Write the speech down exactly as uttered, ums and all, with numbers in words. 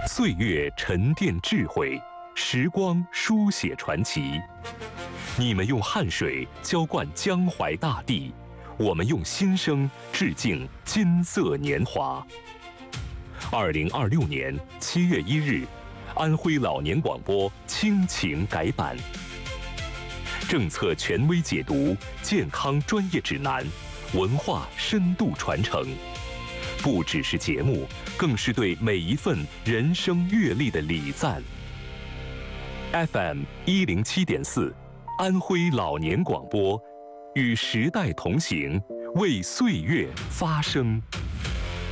岁月沉淀智慧，时光书写传奇。你们用汗水浇灌江淮大地，我们用心声致敬金色年华。二零二六年七月一日，安徽老年广播亲情改版，政策权威解读，健康专业指南，文化深度传承。不只是节目，更是对每一份人生阅历的礼赞。F M 一零七点四，安徽老年广播，与时代同行，为岁月发声。